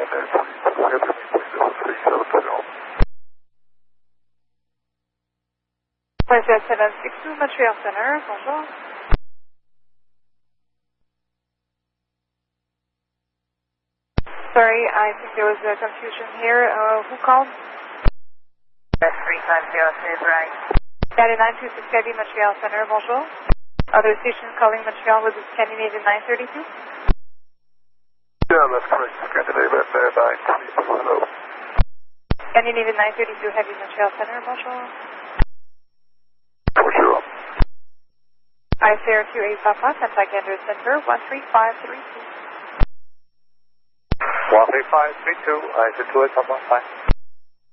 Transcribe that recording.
Princess 762, Montreal Center, bonjour. Sorry, I think there was a confusion here. Who called? That's 3503 is right. 9926 Heavy, Montreal Center, bonjour. Other station calling Montreal, was it Scandinavian 932? Yeah, that's correct. Scandinavian 932, hello. Scandinavian 932 Heavy, Montreal Center, bonjour. Bonjour. ICR 28 Papa, contact Andrew Center, 13532. 13532, ICR 28 Papa, bye.